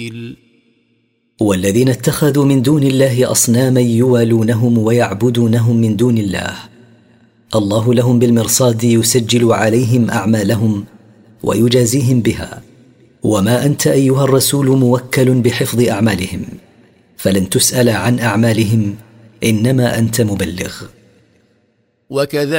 وكيل. والذين اتخذوا من دون الله أصناما يوالونهم ويعبدونهم من دون الله، الله لهم بالمرصاد يسجل عليهم أعمالهم ويجازيهم بها، وما أنت أيها الرسول موكل بحفظ أعمالهم، فلن تسأل عن أعمالهم، إنما أنت مبلغ. وكذلك